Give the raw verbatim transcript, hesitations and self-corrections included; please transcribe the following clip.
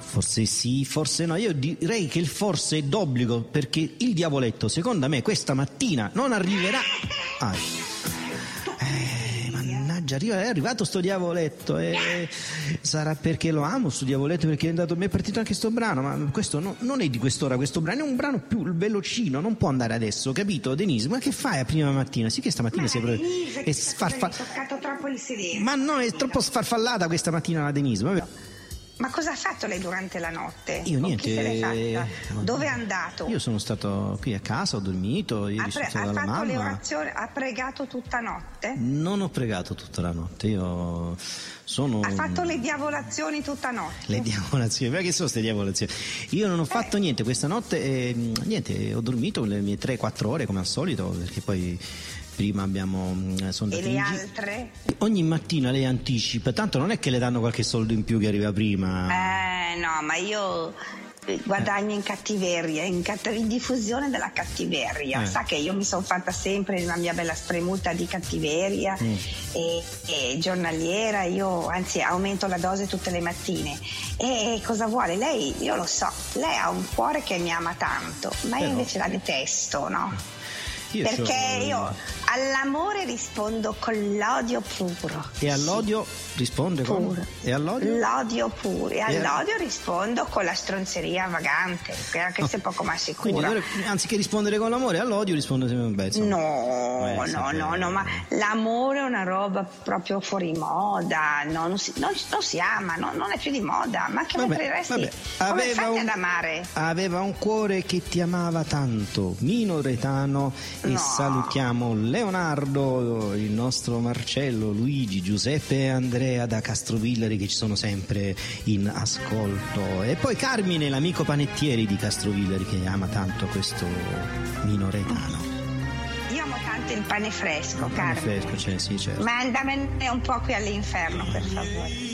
Forse sì, forse no. Io direi che il forse è d'obbligo, perché il diavoletto, secondo me, questa mattina non arriverà. Ah. Eh, mannaggia, è arrivato sto diavoletto. Eh, sarà perché lo amo sto diavoletto, perché è andato, mi è partito anche sto brano, ma questo no, non è di quest'ora, questo brano è un brano più velocino, non può andare adesso, capito, Denise? Ma che fai a prima mattina? Sì che stamattina ma sei proprio Denise, è sfarfa... hai toccato troppo il sedere. Ma no, è troppo sfarfallata questa mattina la Denise. Vabbè. Ma cosa ha fatto lei durante la notte? Io Con niente. Chi se l'è fatta? Dove è andato? Io sono stato qui a casa, ho dormito, ieri ha, pre- sono stato ha dalla fatto le mamma. orazioni, ha pregato tutta notte? Non ho pregato tutta la notte, io sono... Ha fatto le diavolazioni tutta notte? Le diavolazioni, ma che sono queste diavolazioni? Io non ho fatto eh. niente questa notte, e, niente, ho dormito le mie tre quattro ore come al solito, perché poi prima abbiamo... Sono e le altre? Ogni mattina lei anticipa, tanto non è che le danno qualche soldo in più che arriva prima. Eh no, ma io guadagno in cattiveria, in, cat- in diffusione della cattiveria. Eh. Sa che io mi sono fatta sempre una mia bella spremuta di cattiveria mm. e, e giornaliera, io anzi aumento la dose tutte le mattine. E cosa vuole? Lei, io lo so, lei ha un cuore che mi ama tanto, ma io Però... invece la detesto, no? Io Perché c'ho... io all'amore rispondo con l'odio puro. E all'odio sì. risponde con? Puro. E all'odio? L'odio puro. E, e all'odio a... rispondo con la stronzeria vagante, che anche se è poco ma sicura. Quindi, anziché rispondere con l'amore, all'odio risponde sempre beh, insomma. No, eh, no, sempre... no, no, ma l'amore è una roba proprio fuori moda, no, non, si, non, non si ama, no, non è più di moda, ma che vabbè, preferiresti? Vabbè. Come Aveva fate un, ad amare? Aveva un cuore che ti amava tanto, Mino Retano. E no. salutiamo Leonardo, il nostro Marcello, Luigi, Giuseppe e Andrea da Castrovillari che ci sono sempre in ascolto, e poi Carmine, l'amico panettieri di Castrovillari, che ama tanto questo Mino Retano. Io amo tanto il pane fresco, il Carmine. Pane fresco, cioè, sì, certo. Mandamene un po' qui all'inferno, per favore.